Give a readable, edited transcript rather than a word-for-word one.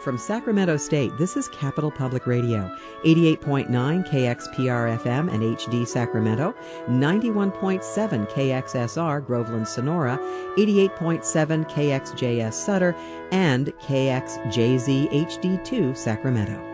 From Sacramento State, this is Capital Public Radio, 88.9 KXPR FM and HD Sacramento, 91.7 KXSR Groveland Sonora, 88.7 KXJS Sutter, and KXJZ HD2 Sacramento.